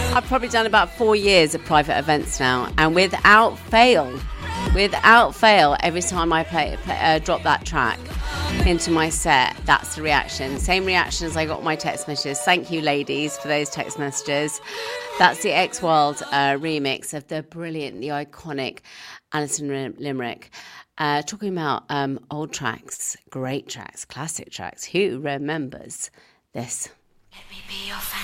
I've probably done about 4 years of private events now, and without fail, every time I drop that track into my set, that's the reaction. Same reaction as I got my text messages. Thank you, ladies, for those text messages. That's the X World remix of the brilliant, the iconic Alison Limerick. Talking about old tracks, great tracks, classic tracks. Who remembers this? Let me be your fan.